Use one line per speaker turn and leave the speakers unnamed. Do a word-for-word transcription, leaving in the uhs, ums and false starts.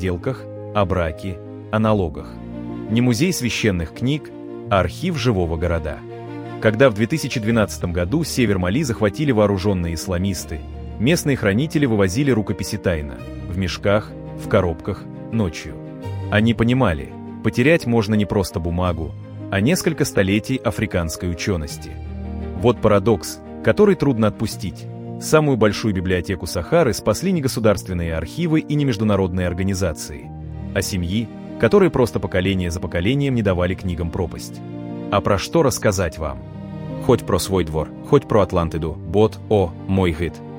сделках, о браке, о налогах. Не музей священных книг, а архив живого города. Когда в две тысячи двенадцатом году север Мали захватили вооруженные исламисты, местные хранители вывозили рукописи тайно, в мешках, в коробках, ночью. Они понимали, потерять можно не просто бумагу, а несколько столетий африканской учености. Вот парадокс, который трудно отпустить. Самую большую библиотеку Сахары спасли не государственные архивы и не международные организации, а семьи, которые просто поколение за поколением не давали книгам пропасть. А про что рассказать вам? Хоть про свой двор, хоть про Атлантиду, бот, о, мой гид.